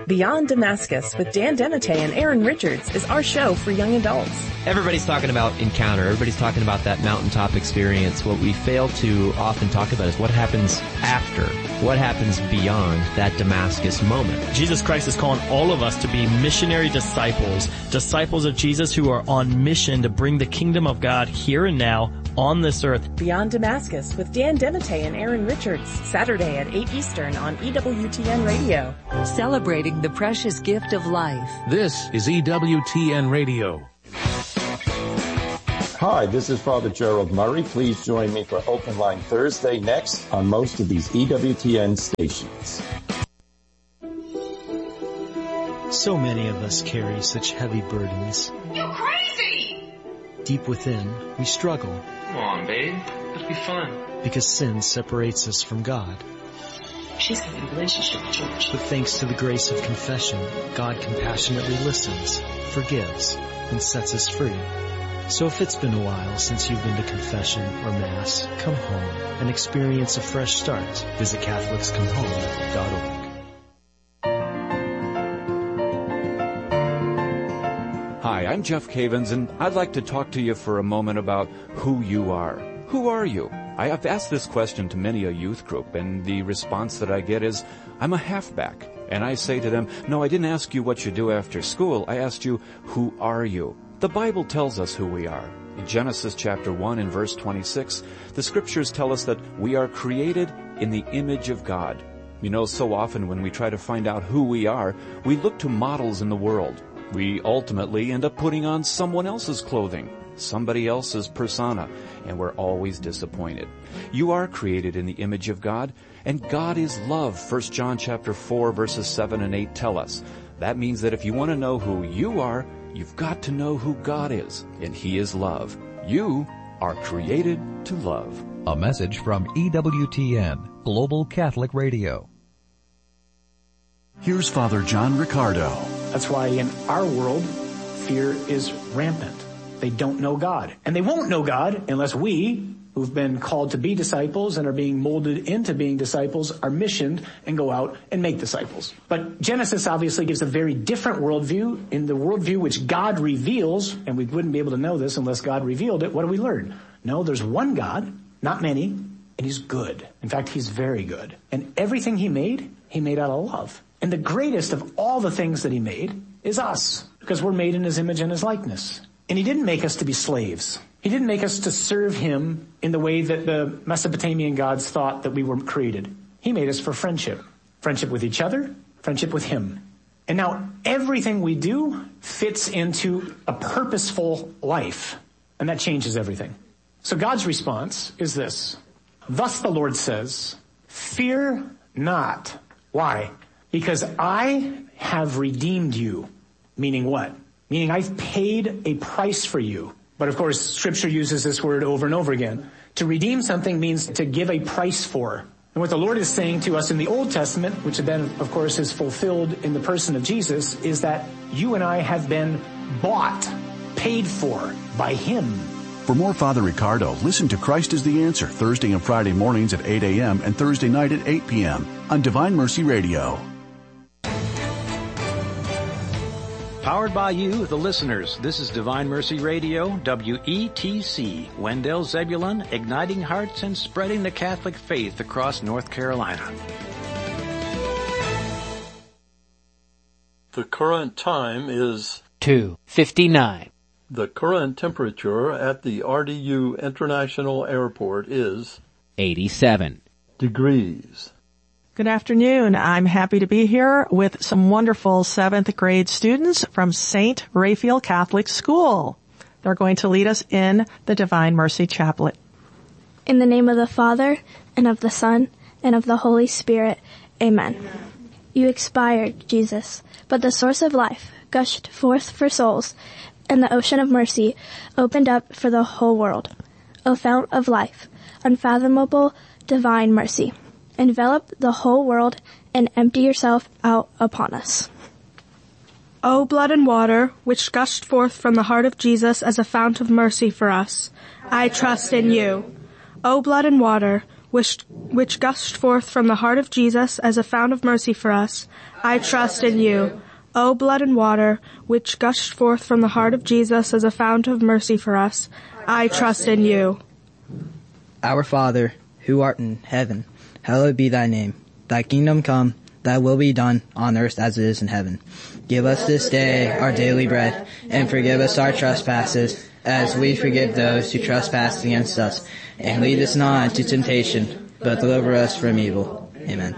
Beyond Damascus with Dan Demite and Aaron Richards is our show for young adults. Everybody's talking about encounter. Everybody's talking about that mountaintop experience. What we fail to often talk about is what happens after. What happens beyond that Damascus moment. Jesus Christ is calling all of us to be missionary disciples, disciples of Jesus who are on mission to bring the kingdom of God here and now on this earth. Beyond Damascus with Dan Demite and Aaron Richards, Saturday at 8 Eastern on EWTN Radio. Celebrating the precious gift of life. This is EWTN Radio. Hi, this is Father Gerald Murray. Please join me for Open Line Thursday next on most of these EWTN stations. So many of us carry such heavy burdens. You're crazy! Deep within, we struggle. Come on, babe. Let's be fun. Because sin separates us from God. She's having a relationship with George. But thanks to the grace of confession, God compassionately listens, forgives, and sets us free. So if it's been a while since you've been to confession or Mass, come home and experience a fresh start. Visit CatholicsComeHome.org. Hi, I'm Jeff Cavins, and I'd like to talk to you for a moment about who you are. Who are you? I have asked this question to many a youth group, and the response that I get is, I'm a halfback. And I say to them, no, I didn't ask you what you do after school. I asked you, who are you? The Bible tells us who we are. In Genesis chapter 1 and verse 26, the scriptures tell us that we are created in the image of God. You know, so often when we try to find out who we are, we look to models in the world. We ultimately end up putting on someone else's clothing, somebody else's persona, and we're always disappointed. You are created in the image of God, and God is love. 1 John chapter 4 verses 7 and 8 tell us. That means that if you want to know who you are, you've got to know who God is, and He is love. You are created to love. A message from EWTN, Global Catholic Radio. Here's Father John Riccardo. That's why in our world, fear is rampant. They don't know God. And they won't know God unless we, who've been called to be disciples and are being molded into being disciples, are missioned and go out and make disciples. But Genesis obviously gives a very different worldview. In the worldview which God reveals, and we wouldn't be able to know this unless God revealed it, what do we learn? No, there's one God, not many, and He's good. In fact, He's very good. And everything He made out of love. And the greatest of all the things that He made is us, because we're made in His image and His likeness. And He didn't make us to be slaves. He didn't make us to serve Him in the way that the Mesopotamian gods thought that we were created. He made us for friendship. Friendship with each other, friendship with Him. And now everything we do fits into a purposeful life. And that changes everything. So God's response is this. Thus the Lord says, fear not. Why? Because I have redeemed you. Meaning what? Meaning I've paid a price for you. But of course, Scripture uses this word over and over again. To redeem something means to give a price for. And what the Lord is saying to us in the Old Testament, which then, of course, is fulfilled in the person of Jesus, is that you and I have been bought, paid for by Him. For more Father Riccardo, listen to Christ is the Answer Thursday and Friday mornings at 8 a.m. and Thursday night at 8 p.m. on Divine Mercy Radio. Powered by you, the listeners. This is Divine Mercy Radio, WETC, Wendell Zebulon, igniting hearts and spreading the Catholic faith across North Carolina. The current time is 2:59. The current temperature at the RDU International Airport is 87 degrees. Good afternoon. I'm happy to be here with some wonderful 7th grade students from St. Raphael Catholic School. They're going to lead us in the Divine Mercy Chaplet. In the name of the Father, and of the Son, and of the Holy Spirit. Amen. You expired, Jesus, but the source of life gushed forth for souls, and the ocean of mercy opened up for the whole world. O fount of life, unfathomable divine mercy, envelop the whole world and empty yourself out upon us. O blood and water, which gushed forth from the heart of Jesus as a fount of mercy for us, I trust in you. O blood and water, which gushed forth from the heart of Jesus as a fount of mercy for us, I trust in you. O blood and water, which gushed forth from the heart of Jesus as a fount of mercy for us, I trust in you. Our Father, who art in heaven, hallowed be thy name. Thy kingdom come, thy will be done, on earth as it is in heaven. Give us this day our daily bread, and forgive us our trespasses, as we forgive those who trespass against us. And lead us not into temptation, but deliver us from evil. Amen.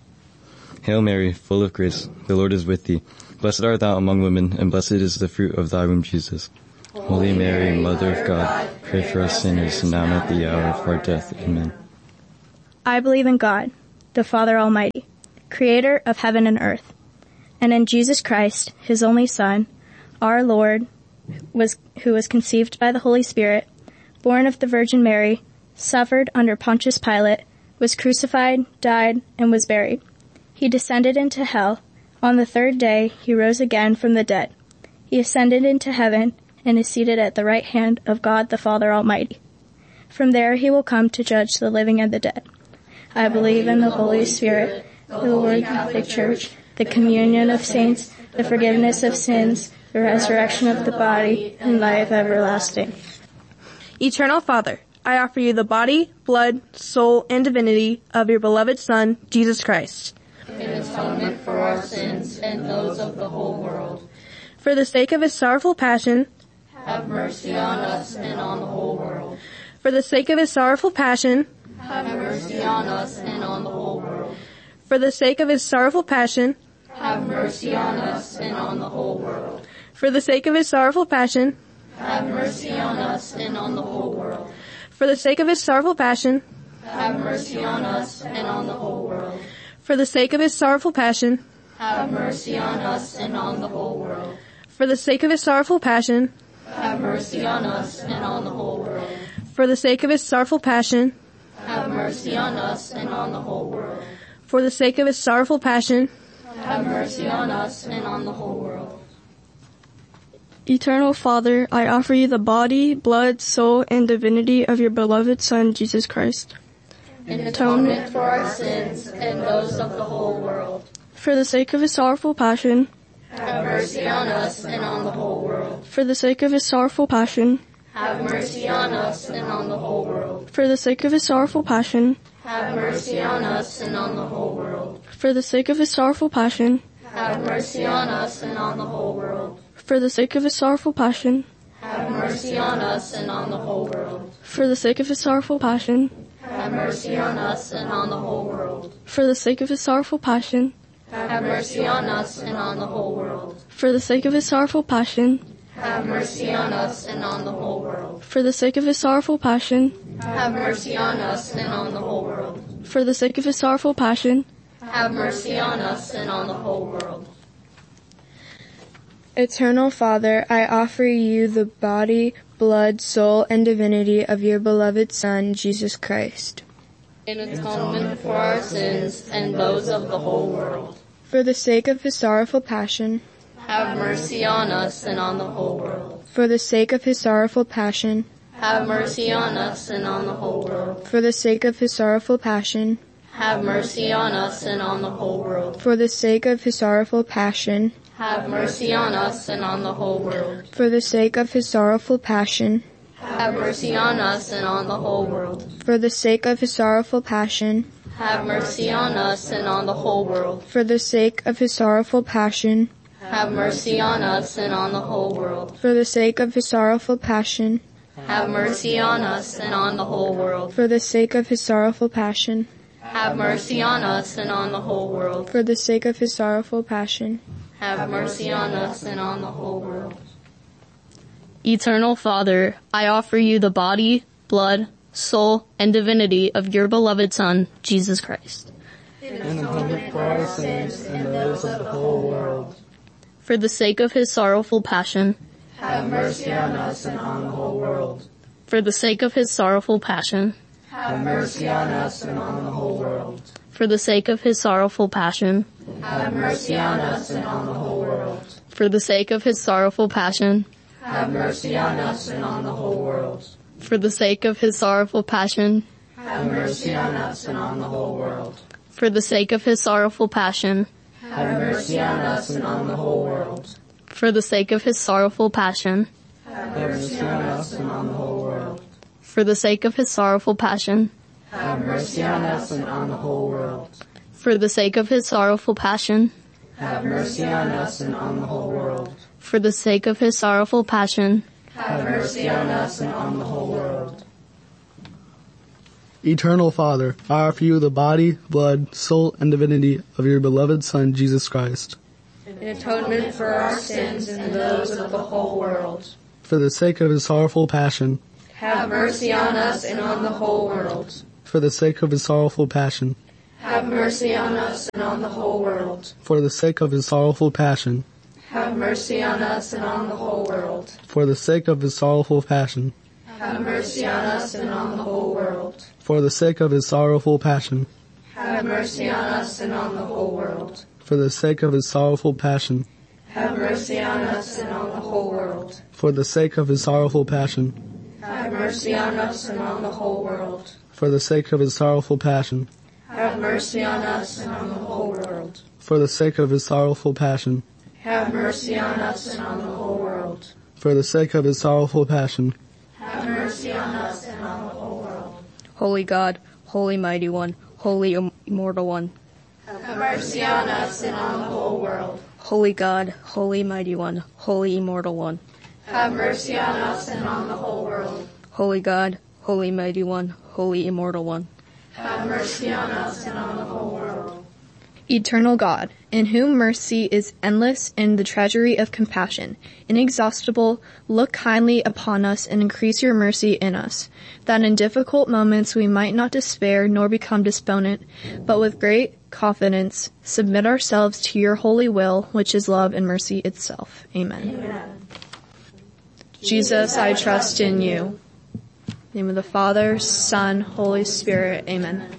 Hail Mary, full of grace, the Lord is with thee. Blessed art thou among women, and blessed is the fruit of thy womb, Jesus. Holy Mary, Mother of God, pray for us sinners, now and at the hour of our death. Amen. I believe in God, the Father Almighty, creator of heaven and earth, and in Jesus Christ, his only Son, our Lord, who was conceived by the Holy Spirit, born of the Virgin Mary, suffered under Pontius Pilate, was crucified, died, and was buried. He descended into hell. On the third day, he rose again from the dead. He ascended into heaven and is seated at the right hand of God the Father Almighty. From there he will come to judge the living and the dead. I believe in the Holy Spirit, the Lord Catholic Church, the communion of saints, the forgiveness of sins, the resurrection of the body, and life everlasting. Eternal Father, I offer you the body, blood, soul, and divinity of your beloved Son, Jesus Christ. In atonement for our sins and those of the whole world. For the sake of his sorrowful passion, have mercy on us and on the whole world. For the sake of his sorrowful passion, have mercy on us and on the whole world. For the sake of his sorrowful passion, have mercy on us and on the whole world. For the sake of his sorrowful passion, have mercy on us and on the whole world. For the sake of his sorrowful passion, have mercy on us and on the whole world. For the sake of his sorrowful passion, have mercy on us and on the whole world. For the sake of his sorrowful passion, have mercy on us and on the whole world. For the sake of his sorrowful passion, have mercy on us and on the whole world. For the sake of his sorrowful passion, have mercy on us and on the whole world. Eternal Father, I offer you the body, blood, soul, and divinity of your beloved Son, Jesus Christ. In atonement for our sins and those of the whole world. For the sake of his sorrowful passion, have mercy on us and on the whole world. For the sake of his sorrowful passion, have mercy on us and on the whole world. For the sake of his sorrowful passion, have mercy on us and on the whole world. For the sake of his sorrowful passion, have mercy on us and on the whole world. For the sake of his sorrowful passion, have mercy on us and on the whole world. For the sake of his sorrowful passion, have mercy on us and on the whole world. For the sake of his sorrowful passion, have mercy on us and on the whole world. For the sake of his sorrowful passion, have mercy on us and on the whole world. For the sake of his sorrowful passion, have mercy on us and on the whole world. For the sake of his sorrowful passion, have mercy on us and on the whole world. Eternal Father, I offer you the body, blood, soul, and divinity of your beloved Son, Jesus Christ. In atonement for our sins and those of the whole world. For the sake of his sorrowful passion, have mercy on us and on the whole world. For the sake of his sorrowful passion, have mercy on us and on the whole world. For the sake of his sorrowful passion, have mercy on us and on the whole world. For the sake of his sorrowful passion, have mercy on us and on the whole world. For the sake of his sorrowful passion, have mercy on us and on the whole world. For the sake of his sorrowful passion, have mercy on us and on the whole world. For the sake of his sorrowful passion, have mercy on us and on the whole world. For the sake of his sorrowful passion, have mercy on us and on the whole world. For the sake of his sorrowful passion, have mercy on us and on the whole world. For the sake of his sorrowful passion, have mercy on us and on the whole world. Eternal Father, I offer you the body, blood, soul, and divinity of your beloved Son, Jesus Christ. In atonement for our sins and those of the whole world. For the sake of his sorrowful passion, have mercy on us and on the whole world. For the sake of his sorrowful passion, have mercy on us and on the whole world. For the sake of his sorrowful passion, have mercy on us and on the whole world. For the sake of his sorrowful passion, have mercy on us and on the whole world. For the sake of his sorrowful passion, have mercy on us and on the whole world. For the sake of his sorrowful passion, Have mercy on us and on the whole world. for the sake of his sorrowful passion, Have mercy on us and on the whole world. for the sake of his sorrowful passion, Have mercy on us and on the whole world. for the sake of his sorrowful passion, Have mercy on us and on the whole world. for the sake of his sorrowful passion, Have mercy on us and on the whole world. Eternal Father, I offer you the body, blood, soul, and divinity of your beloved Son, Jesus Christ. In atonement for our sins and those of the whole world. For the sake of his sorrowful passion. Have mercy on us and on the whole world. For the sake of his sorrowful passion. Have mercy on us and on the whole world. For the sake of his sorrowful passion. Have mercy on us and on the whole world. For the sake of his sorrowful passion. Have mercy on us and on the whole world. For the sake of his sorrowful passion. Have mercy on us and on the whole world. For the sake of his sorrowful passion. Have mercy on us and on the whole world. For the sake of his sorrowful passion. Have mercy on us and on the whole world. For the sake of his sorrowful passion. Have mercy on us and on the whole world. For the sake of his sorrowful passion. Have mercy on us and on the whole world. For the sake of his sorrowful passion. Have mercy on us and on the whole world. Holy God, Holy Mighty One, Holy Immortal One. Have mercy on us and on the whole world. Holy God, Holy Mighty One, Holy Immortal One. Have mercy on us and on the whole world. Holy God, Holy Mighty One, Holy Immortal One. Have mercy on us and on the whole world. Eternal God, in whom mercy is endless and the treasury of compassion inexhaustible, look kindly upon us and increase your mercy in us, that in difficult moments we might not despair nor become despondent, but with great confidence submit ourselves to your holy will, which is love and mercy itself. Amen. Amen. Jesus, I trust in you. In the name of the Father, Son, Holy Spirit. Amen.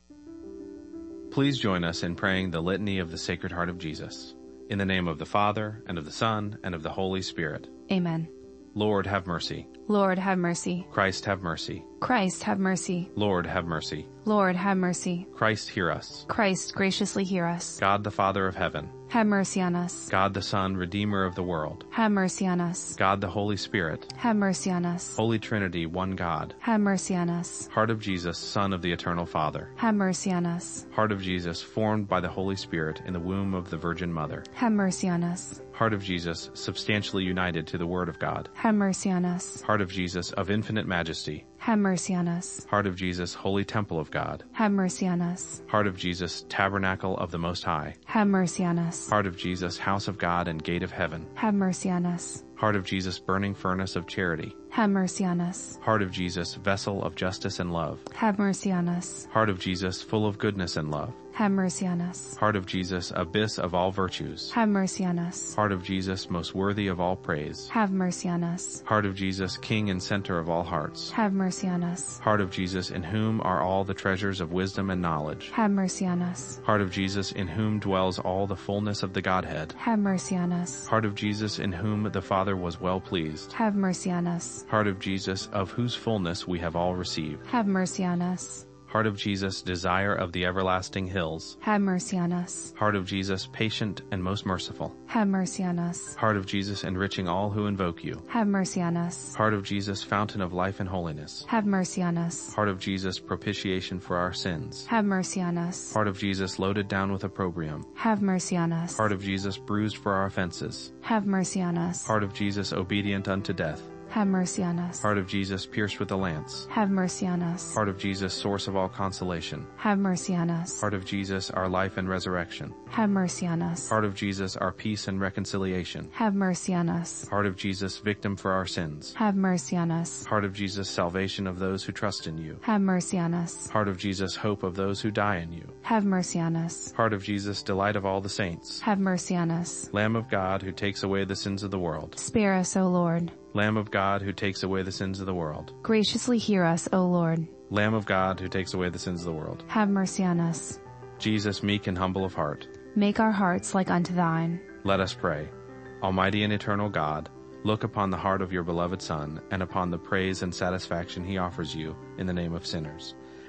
Please join us in praying the Litany of the Sacred Heart of Jesus. In the name of the Father, and of the Son, and of the Holy Spirit. Amen. Lord, have mercy. Lord, have mercy. Christ, have mercy. Christ, have mercy. Lord, have mercy. Lord, have mercy. Christ, hear us. Christ, graciously hear us. God the Father of heaven. Have mercy on us. God the Son, Redeemer of the world. Have mercy on us. God the Holy Spirit. Have mercy on us. Holy Trinity, one God. Have mercy on us. Heart of Jesus, Son of the Eternal Father. Have mercy on us. Heart of Jesus, formed by the Holy Spirit in the womb of the Virgin Mother. Have mercy on us. Heart of Jesus, substantially united to the Word of God. Have mercy on us. Heart of Jesus, of infinite majesty. Have mercy on us. Heart of Jesus, holy temple of God. Have mercy on us. Heart of Jesus, tabernacle of the Most High. Have mercy on us. Heart of Jesus, house of God and gate of heaven. Have mercy on us. Heart of Jesus, burning furnace of charity. Have mercy on us. Heart of Jesus, vessel of justice and love. Have mercy on us. Heart of Jesus, full of goodness and love. Have mercy on us. Heart of Jesus, abyss of all virtues. Have mercy on us. Heart of Jesus, most worthy of all praise. Have mercy on us. Heart of Jesus, king and center of all hearts. Have mercy on us. Heart of Jesus, in whom are all the treasures of wisdom and knowledge. Have mercy on us. Heart of Jesus, in whom dwells all the fullness of the Godhead. Have mercy on us. Heart of Jesus, in whom the Father was well pleased. Have mercy on us. Heart of Jesus, of whose fullness we have all received. Have mercy on us. Heart of Jesus, desire of the everlasting hills. Have mercy on us. Heart of Jesus, patient and most merciful. Have mercy on us. Heart of Jesus, enriching all who invoke you. Have mercy on us. Heart of Jesus, fountain of life and holiness. Have mercy on us. Heart of Jesus, propitiation for our sins. Have mercy on us. Heart of Jesus, loaded down with opprobrium. Have mercy on us. Heart of Jesus, bruised for our offenses. Have mercy on us. Heart of Jesus, obedient unto death. Have mercy on us. Heart of Jesus, pierced with a lance. Have mercy on us. Heart of Jesus, source of all consolation. Have mercy on us. Heart of Jesus, our life and resurrection. Have mercy on us. Heart of Jesus, our peace and reconciliation. Have mercy on us. Heart of Jesus, victim for our sins. Have mercy on us. Heart of Jesus, salvation of those who trust in you. Have mercy on us. Heart of Jesus, hope of those who die in you. Have mercy on us. Heart of Jesus, delight of all the saints. Have mercy on us. Lamb of God, who takes away the sins of the world. Spare us, O Lord. Lamb of God, who takes away the sins of the world. Graciously hear us, O Lord. Lamb of God, who takes away the sins of the world. Have mercy on us. Jesus, meek and humble of heart. Make our hearts like unto thine. Let us pray. Almighty and eternal God, look upon the heart of your beloved Son, and upon the praise and satisfaction he offers you in the name of sinners,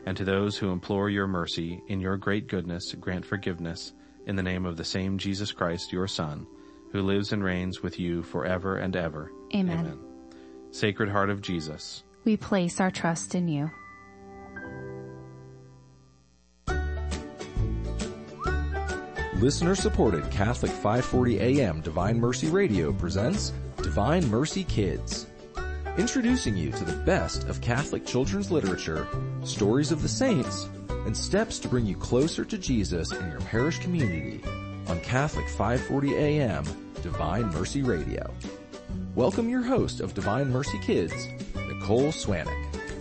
And to those who implore your mercy, in your great goodness, grant forgiveness, in the name of the same Jesus Christ, your Son, who lives and reigns with you forever and ever. Amen. Amen. Sacred Heart of Jesus, we place our trust in you. Listener-supported Catholic 540 AM Divine Mercy Radio presents Divine Mercy Kids. Introducing you to the best of Catholic children's literature, stories of the saints, and steps to bring you closer to Jesus in your parish community on Catholic 540 AM Divine Mercy Radio. Welcome your host of Divine Mercy Kids, Nicole Swanick.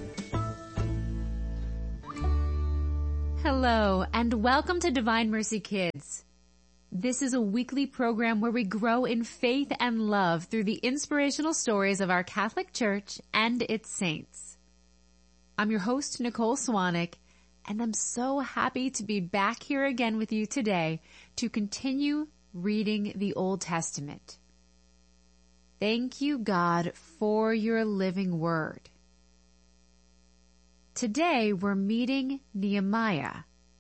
Hello, and welcome to Divine Mercy Kids. This is a weekly program where we grow in faith and love through the inspirational stories of our Catholic Church and its saints. I'm your host, Nicole Swanick, and I'm so happy to be back here again with you today to continue reading the Old Testament. Thank you, God, for your living word. Today we're meeting Nehemiah.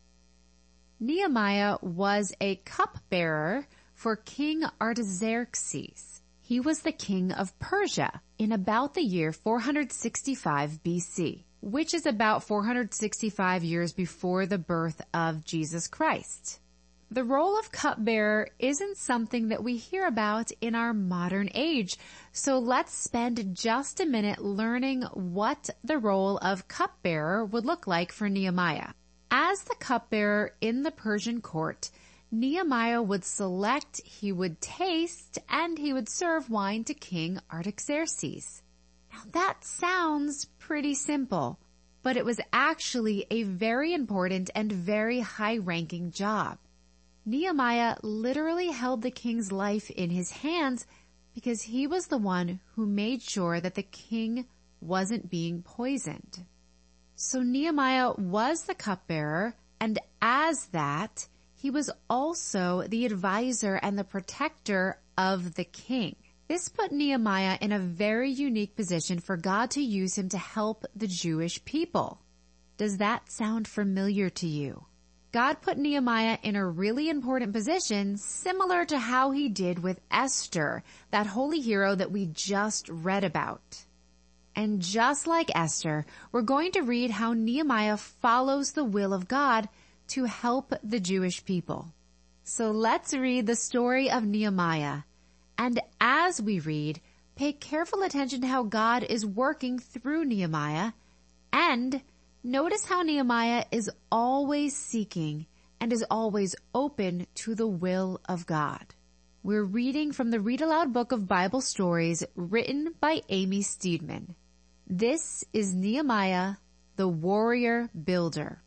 Nehemiah was a cupbearer for King Artaxerxes. He was the king of Persia in about the year 465 BC, which is about 465 years before the birth of Jesus Christ. The role of cupbearer isn't something that we hear about in our modern age, so let's spend just a minute learning what the role of cupbearer would look like for Nehemiah. As the cupbearer in the Persian court, Nehemiah would select, he would taste, and he would serve wine to King Artaxerxes. Now that sounds pretty simple, but it was actually a very important and very high-ranking job. Nehemiah literally held the king's life in his hands because he was the one who made sure that the king wasn't being poisoned. So Nehemiah was the cupbearer, and as that, he was also the advisor and the protector of the king. This put Nehemiah in a very unique position for God to use him to help the Jewish people. Does that sound familiar to you? God put Nehemiah in a really important position, similar to how he did with Esther, that holy hero that we just read about. And just like Esther, we're going to read how Nehemiah follows the will of God to help the Jewish people. So let's read the story of Nehemiah. And as we read, pay careful attention to how God is working through Nehemiah. And notice how Nehemiah is always seeking and is always open to the will of God. We're reading from the Read Aloud Book of Bible Stories written by Amy Steedman. This is Nehemiah, the warrior builder.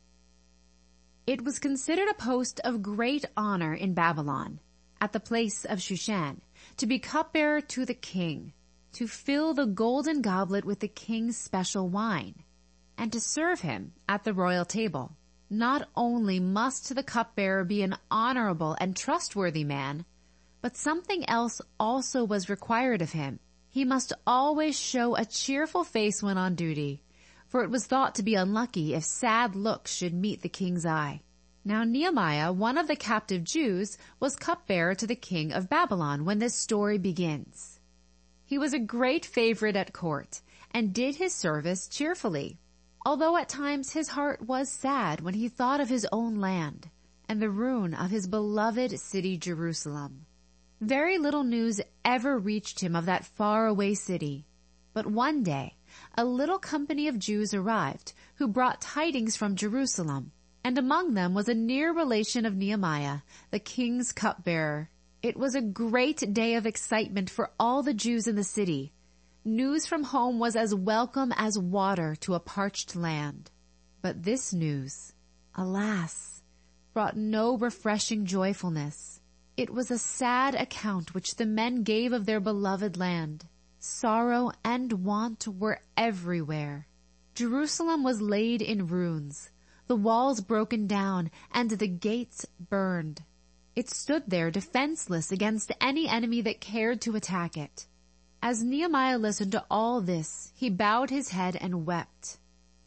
It was considered a post of great honor in Babylon, at the place of Shushan, to be cupbearer to the king, to fill the golden goblet with the king's special wine, and to serve him at the royal table. Not only must the cupbearer be an honorable and trustworthy man, but something else also was required of him. He must always show a cheerful face when on duty, for it was thought to be unlucky if sad looks should meet the king's eye. Now Nehemiah, one of the captive Jews, was cupbearer to the king of Babylon when this story begins. He was a great favorite at court and did his service cheerfully, although at times his heart was sad when he thought of his own land and the ruin of his beloved city Jerusalem. Very little news ever reached him of that faraway city. But one day, a little company of Jews arrived who brought tidings from Jerusalem, and among them was a near relation of Nehemiah, the king's cupbearer. It was a great day of excitement for all the Jews in the city. News from home was as welcome as water to a parched land. But this news, alas, brought no refreshing joyfulness. It was a sad account which the men gave of their beloved land. Sorrow and want were everywhere. Jerusalem was laid in ruins, the walls broken down, and the gates burned. It stood there defenseless against any enemy that cared to attack it. As Nehemiah listened to all this, he bowed his head and wept.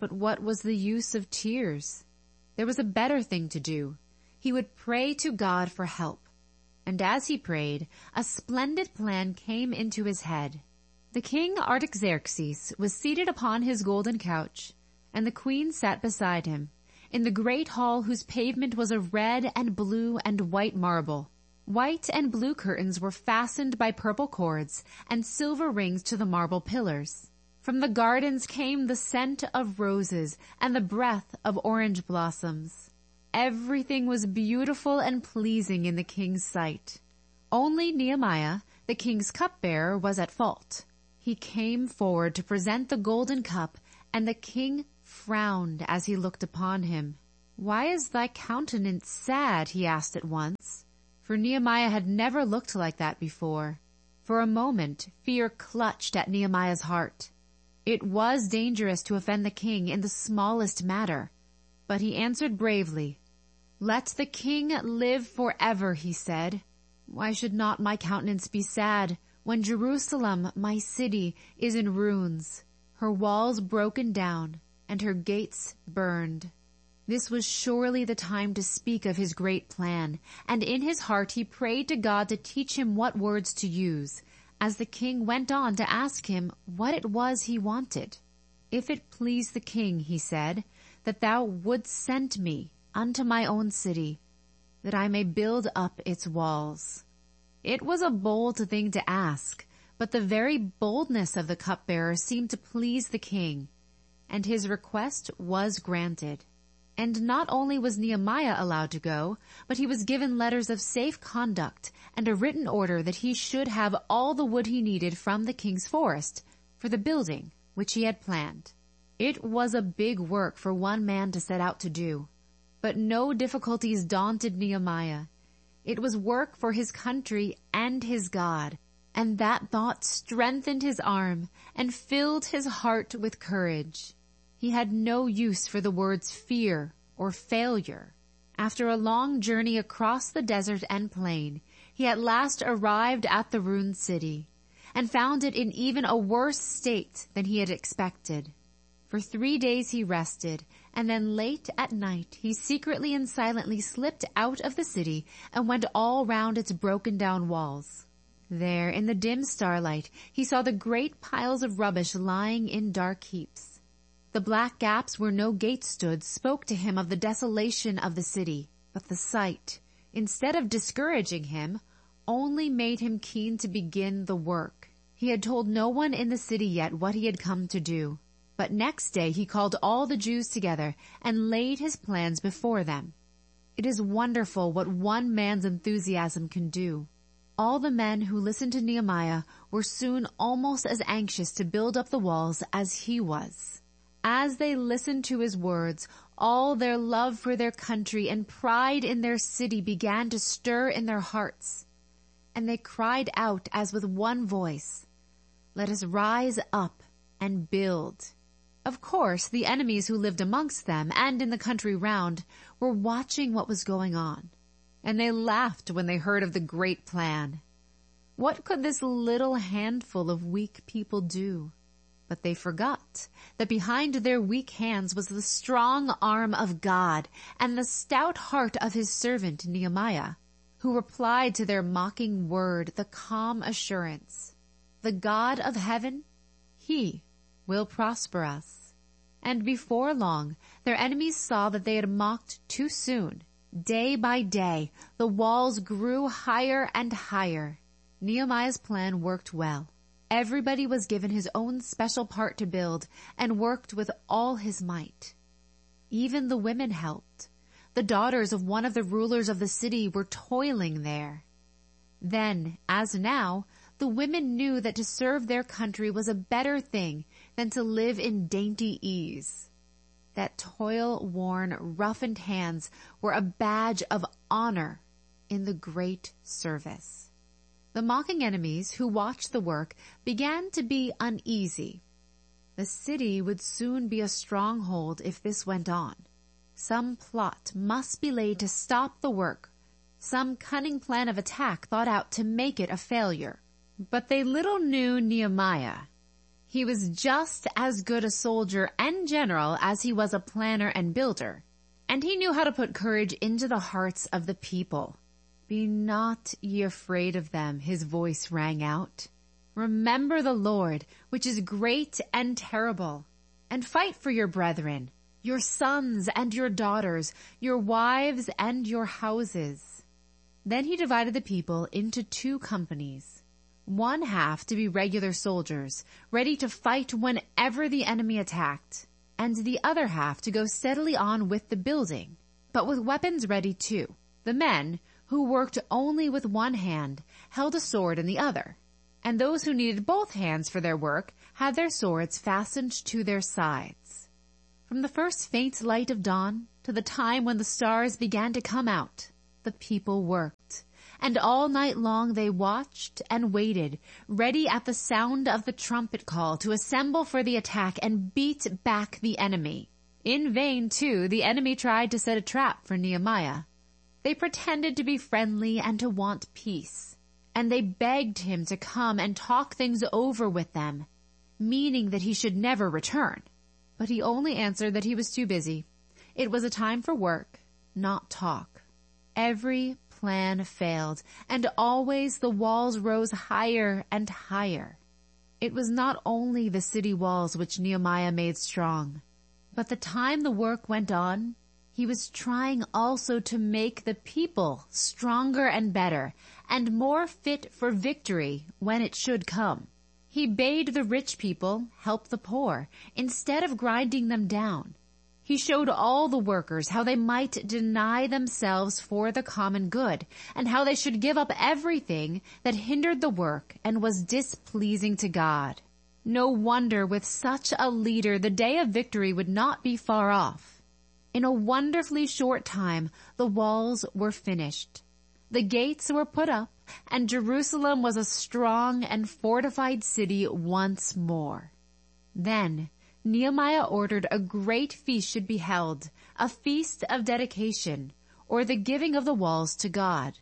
But what was the use of tears? There was a better thing to do. He would pray to God for help. And as he prayed, a splendid plan came into his head. The king Artaxerxes was seated upon his golden couch, and the queen sat beside him, in the great hall whose pavement was of red and blue and white marble. White and blue curtains were fastened by purple cords and silver rings to the marble pillars. From the gardens came the scent of roses and the breath of orange blossoms. Everything was beautiful and pleasing in the king's sight. Only Nehemiah, the king's cupbearer, was at fault. He came forward to present the golden cup, and the king frowned as he looked upon him. "Why is thy countenance sad?" he asked at once. For Nehemiah had never looked like that before. For a moment, fear clutched at Nehemiah's heart. It was dangerous to offend the king in the smallest matter, but he answered bravely. "Let the king live forever," he said. "Why should not my countenance be sad when Jerusalem, my city, is in ruins, her walls broken down, and her gates burned?" This was surely the time to speak of his great plan, and in his heart he prayed to God to teach him what words to use, as the king went on to ask him what it was he wanted. "If it please the king," he said, "that thou wouldst send me unto my own city, that I may build up its walls." It was a bold thing to ask, but the very boldness of the cupbearer seemed to please the king, and his request was granted. And not only was Nehemiah allowed to go, but he was given letters of safe conduct and a written order that he should have all the wood he needed from the king's forest for the building which he had planned. It was a big work for one man to set out to do, but no difficulties daunted Nehemiah. It was work for his country and his God, and that thought strengthened his arm and filled his heart with courage. He had no use for the words fear or failure. After a long journey across the desert and plain, he at last arrived at the ruined city, and found it in even a worse state than he had expected. For 3 days he rested, and then late at night he secretly and silently slipped out of the city and went all round its broken down walls. There, in the dim starlight, he saw the great piles of rubbish lying in dark heaps. The black gaps where no gate stood spoke to him of the desolation of the city, but the sight, instead of discouraging him, only made him keen to begin the work. He had told no one in the city yet what he had come to do, but next day he called all the Jews together and laid his plans before them. It is wonderful what one man's enthusiasm can do. All the men who listened to Nehemiah were soon almost as anxious to build up the walls as he was. As they listened to his words, all their love for their country and pride in their city began to stir in their hearts. And they cried out as with one voice, "Let us rise up and build." Of course, the enemies who lived amongst them and in the country round were watching what was going on, and they laughed when they heard of the great plan. What could this little handful of weak people do? But they forgot that behind their weak hands was the strong arm of God and the stout heart of his servant Nehemiah, who replied to their mocking word the calm assurance, "The God of heaven, he will prosper us." And before long, their enemies saw that they had mocked too soon. Day by day, the walls grew higher and higher. Nehemiah's plan worked well. Everybody was given his own special part to build and worked with all his might. Even the women helped. The daughters of one of the rulers of the city were toiling there. Then, as now, the women knew that to serve their country was a better thing than to live in dainty ease. That toil-worn, roughened hands were a badge of honor in the great service. The mocking enemies who watched the work began to be uneasy. The city would soon be a stronghold if this went on. Some plot must be laid to stop the work, some cunning plan of attack thought out to make it a failure. But they little knew Nehemiah. He was just as good a soldier and general as he was a planner and builder, and he knew how to put courage into the hearts of the people. "Be not ye afraid of them," his voice rang out. "Remember the Lord, which is great and terrible, and fight for your brethren, your sons and your daughters, your wives and your houses." Then he divided the people into 2 companies, one half to be regular soldiers, ready to fight whenever the enemy attacked, and the other half to go steadily on with the building, but with weapons ready too. The men, who worked only with one hand, held a sword in the other, and those who needed both hands for their work had their swords fastened to their sides. From the first faint light of dawn to the time when the stars began to come out, the people worked, and all night long they watched and waited, ready at the sound of the trumpet call to assemble for the attack and beat back the enemy. In vain, too, the enemy tried to set a trap for Nehemiah. They pretended to be friendly and to want peace, and they begged him to come and talk things over with them, meaning that he should never return. But he only answered that he was too busy. It was a time for work, not talk. Every plan failed, and always the walls rose higher and higher. It was not only the city walls which Nehemiah made strong, but the time the work went on, he was trying also to make the people stronger and better, and more fit for victory when it should come. He bade the rich people help the poor, instead of grinding them down. He showed all the workers how they might deny themselves for the common good, and how they should give up everything that hindered the work and was displeasing to God. No wonder with such a leader the day of victory would not be far off. In a wonderfully short time, the walls were finished. The gates were put up, and Jerusalem was a strong and fortified city once more. Then Nehemiah ordered a great feast should be held, a feast of dedication, or the giving of the walls to God.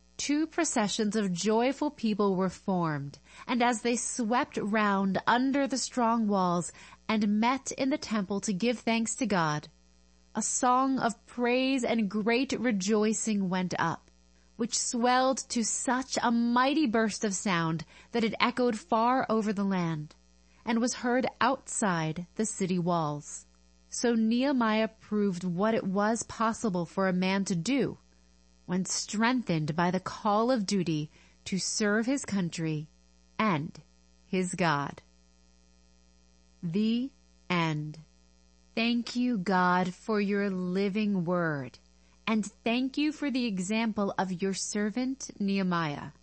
2 processions of joyful people were formed, and as they swept round under the strong walls and met in the temple to give thanks to God, a song of praise and great rejoicing went up, which swelled to such a mighty burst of sound that it echoed far over the land, and was heard outside the city walls. So Nehemiah proved what it was possible for a man to do when strengthened by the call of duty to serve his country and his God. The end. Thank you, God, for your living word, and thank you for the example of your servant Nehemiah.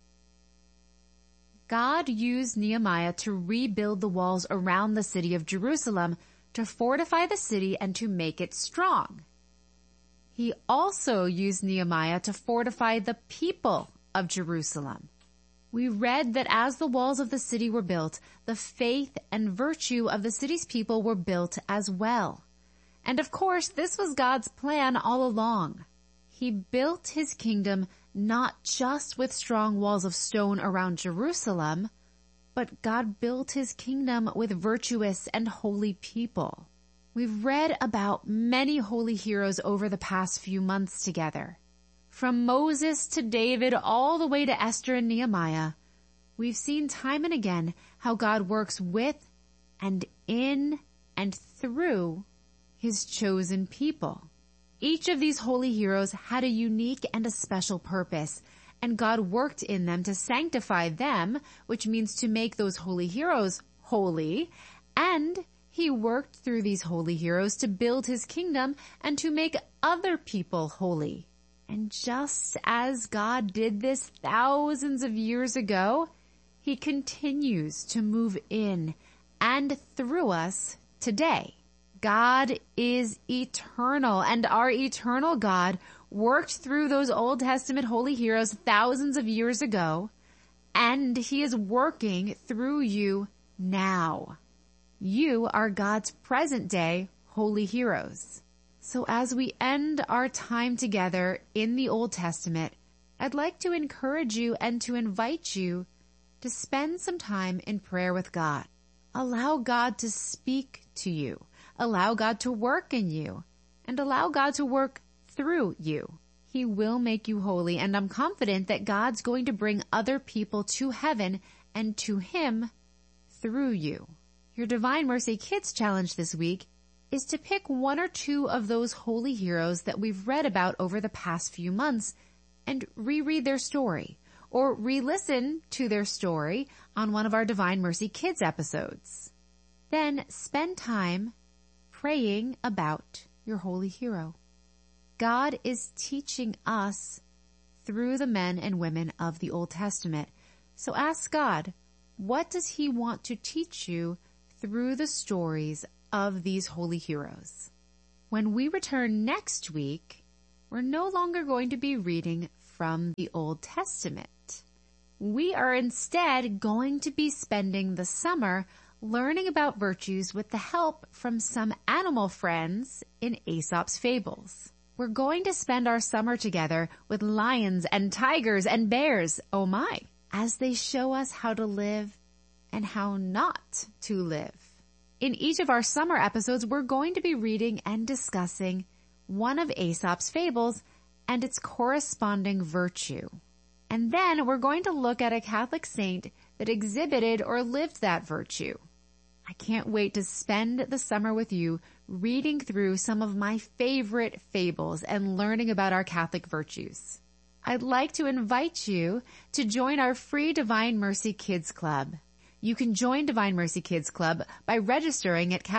God used Nehemiah to rebuild the walls around the city of Jerusalem, to fortify the city and to make it strong. He also used Nehemiah to fortify the people of Jerusalem. We read that as the walls of the city were built, the faith and virtue of the city's people were built as well. And of course, this was God's plan all along. He built his kingdom not just with strong walls of stone around Jerusalem, but God built his kingdom with virtuous and holy people. We've read about many holy heroes over the past few months together. From Moses to David all the way to Esther and Nehemiah, we've seen time and again how God works with and in and through his chosen people. Each of these holy heroes had a unique and a special purpose, and God worked in them to sanctify them, which means to make those holy heroes holy, and he worked through these holy heroes to build his kingdom and to make other people holy. And just as God did this thousands of years ago, he continues to move in and through us today. God is eternal, and our eternal God worked through those Old Testament holy heroes thousands of years ago, and he is working through you now. You are God's present day holy heroes. So as we end our time together in the Old Testament, I'd like to encourage you and to invite you to spend some time in prayer with God. Allow God to speak to you. Allow God to work in you. And allow God to work through you. He will make you holy, and I'm confident that God's going to bring other people to heaven and to Him through you. Your Divine Mercy Kids Challenge this week is to pick one or two of those holy heroes that we've read about over the past few months and reread their story or re-listen to their story on one of our Divine Mercy Kids episodes. Then spend time praying about your holy hero. God is teaching us through the men and women of the Old Testament. So ask God, what does He want to teach you through the stories of these holy heroes? When we return next week, we're no longer going to be reading from the Old Testament. We are instead going to be spending the summer learning about virtues with the help from some animal friends in Aesop's Fables. We're going to spend our summer together with lions and tigers and bears, oh my, as they show us how to live and how not to live. In each of our summer episodes, we're going to be reading and discussing one of Aesop's Fables and its corresponding virtue. And then we're going to look at a Catholic saint that exhibited or lived that virtue. I can't wait to spend the summer with you reading through some of my favorite fables and learning about our Catholic virtues. I'd like to invite you to join our free Divine Mercy Kids Club. You can join Divine Mercy Kids Club by registering at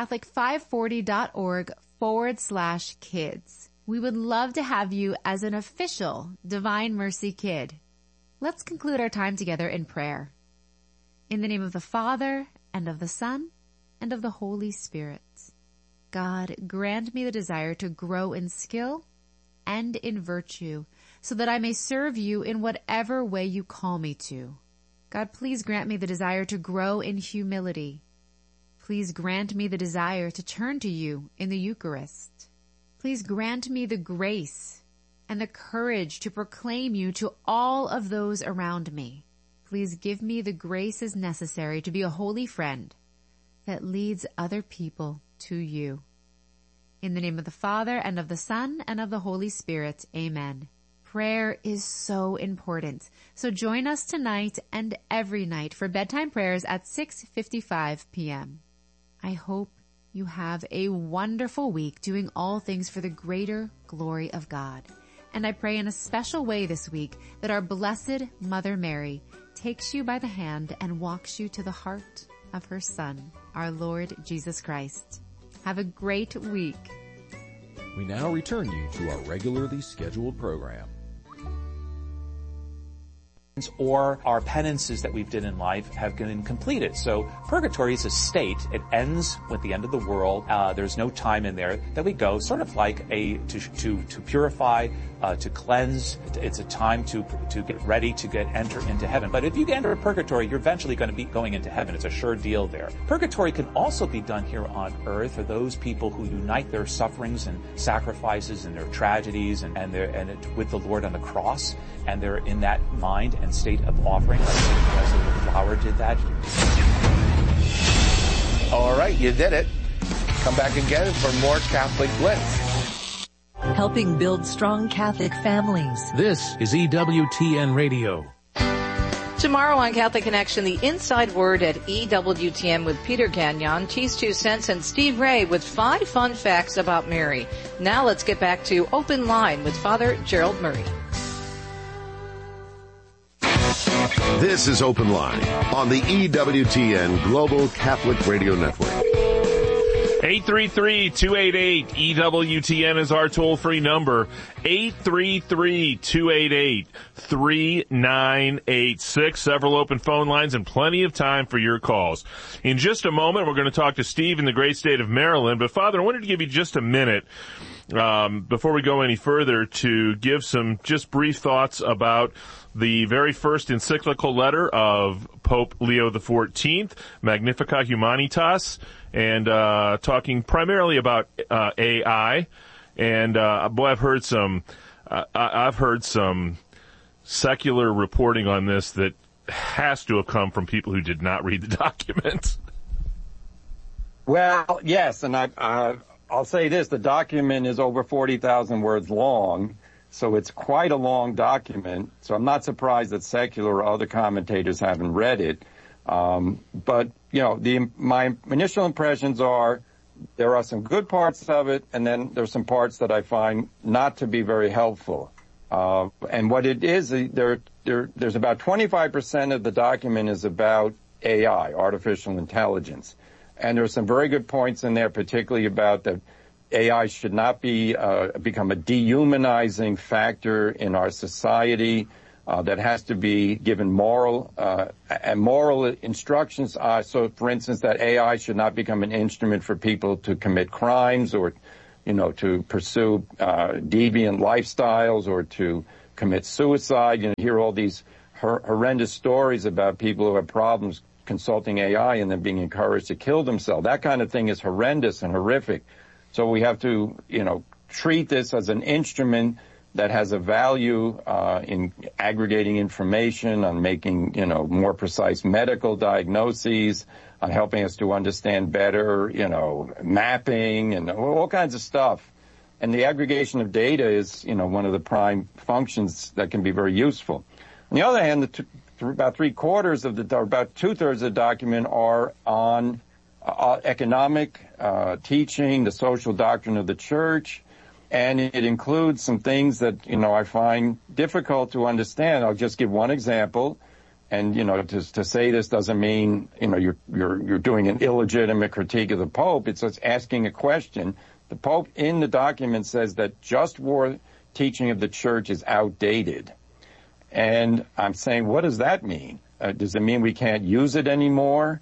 Catholic540.org/kids. We would love to have you as an official Divine Mercy Kid. Let's conclude our time together in prayer. In the name of the Father, and of the Son, and of the Holy Spirit. God, grant me the desire to grow in skill and in virtue, so that I may serve you in whatever way you call me to. God, please grant me the desire to grow in humility. Please grant me the desire to turn to you in the Eucharist. Please grant me the grace and the courage to proclaim you to all of those around me. Please give me the graces necessary to be a holy friend that leads other people to you. In the name of the Father, and of the Son, and of the Holy Spirit. Amen. Prayer is so important. So join us tonight and every night for bedtime prayers at 6:55 p.m. I hope you have a wonderful week doing all things for the greater glory of God. And I pray in a special way this week that our Blessed Mother Mary takes you by the hand and walks you to the heart of her Son, our Lord Jesus Christ. Have a great week. We now return you to our regularly scheduled program. Or our penances that we've done in life have been completed. So purgatory is a state. It ends with the end of the world. There's no time in there that we go, sort of like to purify, to cleanse. It's a time to get ready to enter into heaven. But if you enter purgatory, you're eventually going to be going into heaven. It's a sure deal there. Purgatory can also be done here on earth for those people who unite their sufferings and sacrifices and their tragedies and with the Lord on the cross, and they're in that mind and state of offering, like St. Wesley the Flower did that. All right, you did it. Come back again for more Catholic Blitz. Helping build strong Catholic families. This is EWTN Radio. Tomorrow on Catholic Connection, the Inside Word at EWTN with Peter Gagnon, Cheese 2 Cents, and Steve Ray with 5 fun facts about Mary. Now let's get back to Open Line with Father Gerald Murray. This is Open Line on the EWTN Global Catholic Radio Network. 833-288-EWTN is our toll-free number. 833-288-3986. Several open phone lines and plenty of time for your calls. In just a moment, we're going to talk to Steve in the great state of Maryland. But, Father, I wanted to give you just a minute before we go any further to give some just brief thoughts about the very first encyclical letter of Pope Leo XIV, Magnificat Humanitas, and talking primarily about AI. And boy, I've heard some secular reporting on this that has to have come from people who did not read the document. Well, yes, and I'll say this. The document is over 40,000 words long, so it's quite a long document. So I'm not surprised that secular or other commentators haven't read it. But, you know, my initial impressions are there are some good parts of it, and then there's some parts that I find not to be very helpful. And what it is, there's about 25% of the document is about AI, artificial intelligence. And there's some very good points in there, particularly about that AI should not be become a dehumanizing factor in our society. That has to be given moral instructions. So, for instance, that AI should not become an instrument for people to commit crimes or, you know, to pursue deviant lifestyles or to commit suicide. You know, hear all these horrendous stories about people who have problems consulting AI and then being encouraged to kill themselves. That kind of thing is horrendous and horrific. So we have to, you know, treat this as an instrument that has a value in aggregating information, on making, you know, more precise medical diagnoses, on helping us to understand better, you know, mapping and all kinds of stuff. And the aggregation of data is, you know, one of the prime functions that can be very useful. On the other hand, about 3/4 of the, or about 2/3 of the document are on economic teaching, the social doctrine of the church. And it includes some things that, you know, I find difficult to understand. I'll just give one example. And, you know, to say this doesn't mean, you know, you're doing an illegitimate critique of the Pope. It's just asking a question. The Pope in the document says that just war teaching of the church is outdated. And I'm saying, what does that mean? Does it mean we can't use it anymore?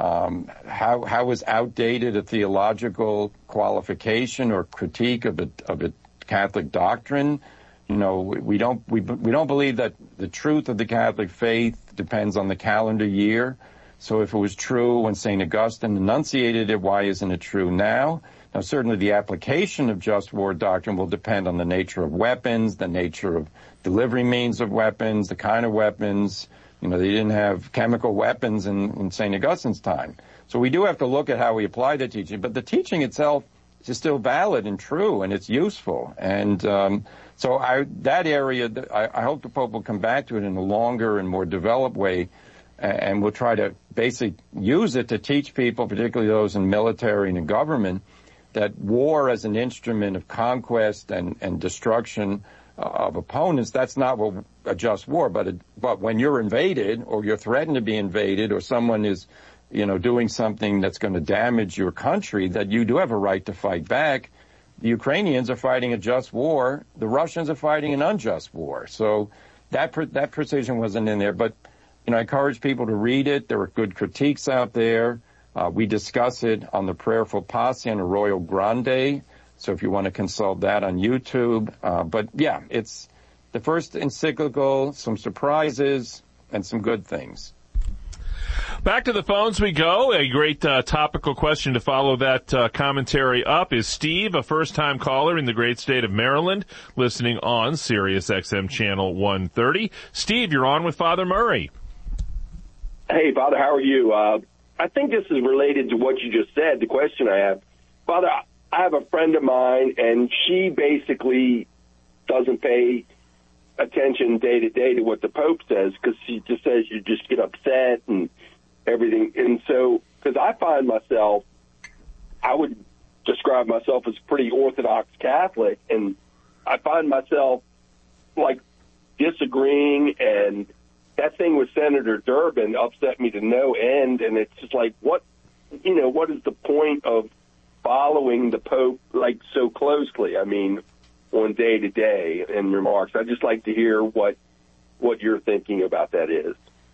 How is outdated a theological qualification or critique of a Catholic doctrine? You know, we don't believe that the truth of the Catholic faith depends on the calendar year. So if it was true when St. Augustine enunciated it, why isn't it true now? Now, certainly the application of just war doctrine will depend on the nature of weapons, the nature of delivery means of weapons, the kind of weapons. You know, they didn't have chemical weapons in St. Augustine's time. So we do have to look at how we apply the teaching. But the teaching itself is still valid and true, and it's useful. And so that area, I hope the Pope will come back to it in a longer and more developed way, and we'll try to basically use it to teach people, particularly those in military and in government, that war as an instrument of conquest and destruction of opponents, that's not what a just war, but when you're invaded or you're threatened to be invaded or someone is, you know, doing something that's going to damage your country, that you do have a right to fight back. The Ukrainians are fighting a just war. The Russians are fighting an unjust war. So that precision wasn't in there. But, you know, I encourage people to read it. There are good critiques out there. We discuss it on the Prayerful Posse on Arroyo Grande. So if you want to consult that on YouTube. But yeah, it's the first encyclical, some surprises and some good things. Back to the phones we go. A great topical question to follow that commentary up is Steve, a first-time caller in the great state of Maryland, listening on Sirius XM Channel 130. Steve, you're on with Father Murray. Hey, Father, how are you? I think this is related to what you just said, the question I have. Father, I have a friend of mine, and she basically doesn't pay attention day to day to what the Pope says, because she just says you just get upset and everything. And so, because I find myself, I would describe myself as a pretty Orthodox Catholic, and I find myself, like, disagreeing, and that thing with Senator Durbin upset me to no end, and it's just like, what is the point of following the Pope, like, so closely? I mean, on day to day in remarks. I'd just like to hear what you're thinking about that is.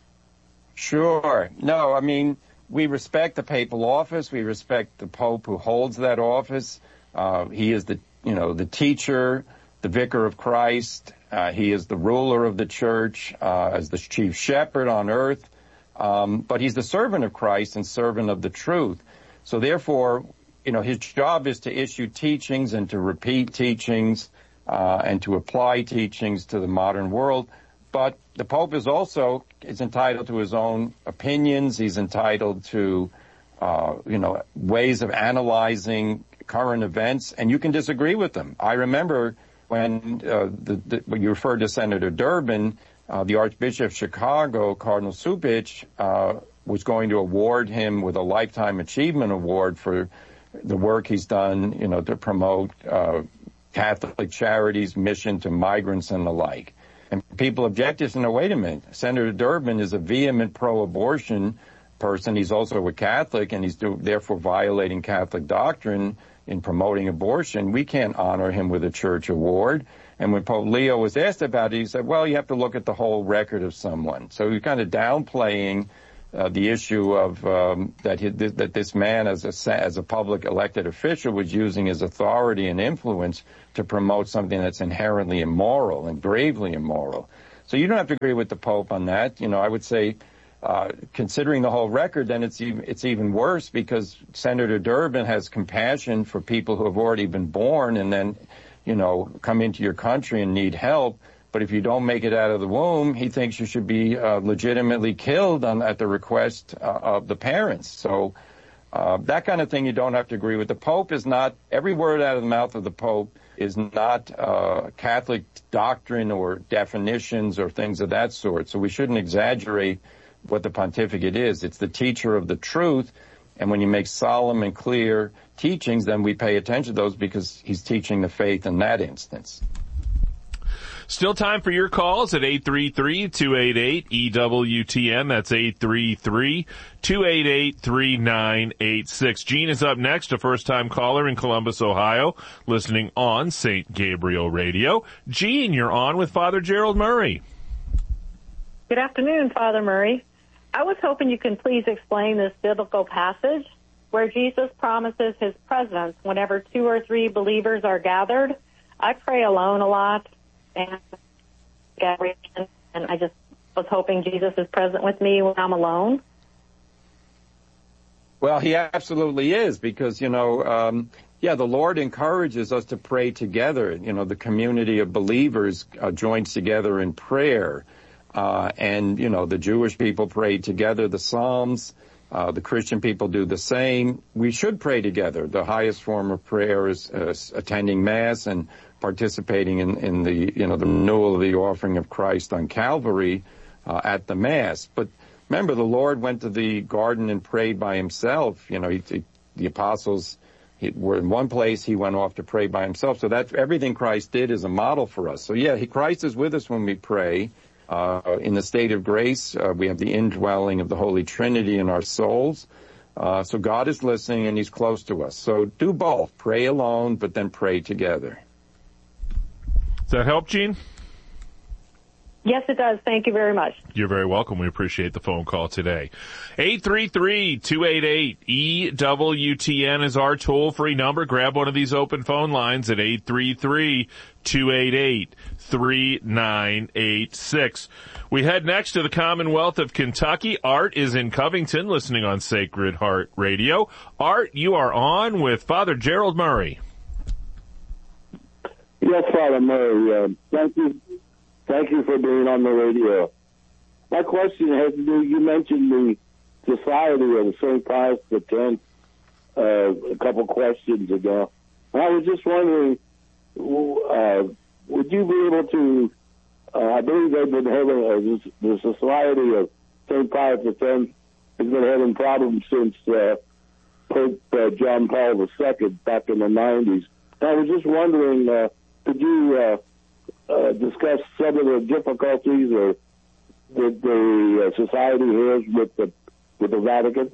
Sure. No, I mean, we respect the papal office. We respect the Pope who holds that office. He is the teacher, the vicar of Christ. He is the ruler of the church, as the chief shepherd on earth. But he's the servant of Christ and servant of the truth. So therefore, his job is to issue teachings and to repeat teachings, and to apply teachings to the modern world. But the Pope is entitled to his own opinions. He's entitled to ways of analyzing current events, and you can disagree with them. I remember when when you referred to Senator Durbin, the Archbishop of Chicago, Cardinal Cupich, was going to award him with a Lifetime Achievement Award for the work he's done, to promote Catholic Charities, mission to migrants and the like. And people objected, and wait a minute, Senator Durbin is a vehement pro-abortion person. He's also a Catholic, and he's therefore violating Catholic doctrine in promoting abortion. We can't honor him with a church award. And when Pope Leo was asked about it, he said, well, you have to look at the whole record of someone. So you're kind of downplaying the issue of that this man, as a public elected official, was using his authority and influence to promote something that's inherently immoral and gravely immoral. So you don't have to agree with the Pope on that. I would say, considering the whole record, then it's even worse, because Senator Durbin has compassion for people who have already been born and then, come into your country and need help. But if you don't make it out of the womb, he thinks you should be legitimately killed at the request of the parents. So that kind of thing you don't have to agree with. The Pope is not, every word out of the mouth of the Pope is not Catholic doctrine or definitions or things of that sort. So we shouldn't exaggerate what the pontificate is. It's the teacher of the truth. And when you make solemn and clear teachings, then we pay attention to those, because he's teaching the faith in that instance. Still time for your calls at 833-288-EWTN. That's 833-288-3986. Gene is up next, a first-time caller in Columbus, Ohio, listening on St. Gabriel Radio. Gene, you're on with Father Gerald Murray. Good afternoon, Father Murray. I was hoping you can please explain this biblical passage where Jesus promises his presence whenever 2 or 3 believers are gathered. I pray alone a lot, and I just was hoping Jesus is present with me when I'm alone. Well, he absolutely is, because, the Lord encourages us to pray together. The community of believers joins together in prayer. And the Jewish people pray together the Psalms. The Christian people do the same. We should pray together. The highest form of prayer is attending Mass and participating in the renewal of the offering of Christ on Calvary at the Mass. But remember, the Lord went to the garden and prayed by himself. The apostles were in one place. He went off to pray by himself. So that's everything Christ did is a model for us. So Christ is with us when we pray. In the state of grace, we have the indwelling of the Holy Trinity in our souls. So God is listening, and he's close to us. So do both. Pray alone, but then pray together. Does that help, Gene? Yes, it does. Thank you very much. You're very welcome. We appreciate the phone call today. 833-288-EWTN is our toll-free number. Grab one of these open phone lines at 833-288-3986. We head next to the Commonwealth of Kentucky. Art is in Covington, listening on Sacred Heart Radio. Art, you are on with Father Gerald Murray. Yes, Father Murray. Thank you. Thank you for being on the radio. My question has to do, you mentioned the Society of St. Pius X a couple questions ago. I was just wondering, would you be able to, I believe they've been having, the Society of St. Pius X has been having problems since Pope John Paul II back in the 90s. I was just wondering, could you discuss some of the difficulties that the society has with the Vatican?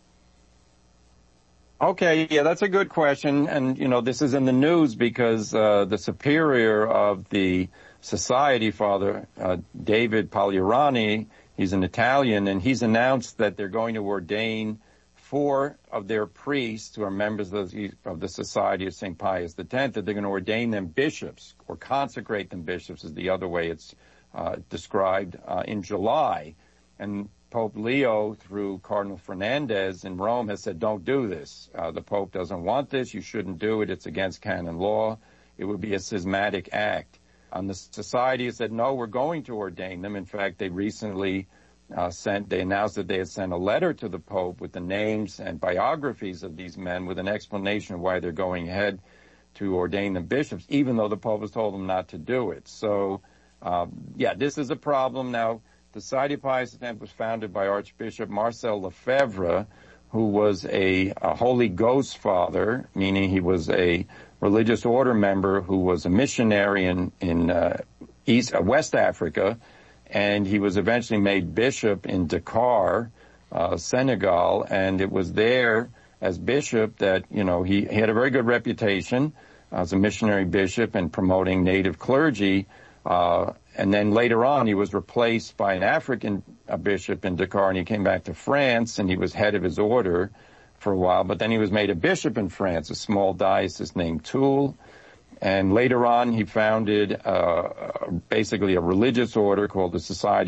Okay, that's a good question. And, this is in the news because the superior of the society, Father David Pagliarani, he's an Italian, and he's announced that they're going to ordain 4 of their priests who are members of the Society of St. Pius X, that they're going to ordain them bishops, or consecrate them bishops is the other way it's described, in July. And Pope Leo, through Cardinal Fernandez in Rome, has said, don't do this. The Pope doesn't want this. You shouldn't do it. It's against canon law. It would be a schismatic act. The society has said, no, we're going to ordain them. In fact, they recently they announced that they had sent a letter to the Pope with the names and biographies of these men with an explanation of why they're going ahead to ordain them bishops, even though the Pope has told them not to do it. So, this is a problem. Now, the Society of Pius X was founded by Archbishop Marcel Lefebvre, who was a Holy Ghost father, meaning he was a religious order member who was a missionary in West Africa, and he was eventually made bishop in Dakar, Senegal, and it was there as bishop that, he had a very good reputation as a missionary bishop and promoting native clergy. And then later on, he was replaced by an African bishop in Dakar, and he came back to France, and he was head of his order for a while. But then he was made a bishop in France, a small diocese named Toul. And later on, he founded basically a religious order called the Society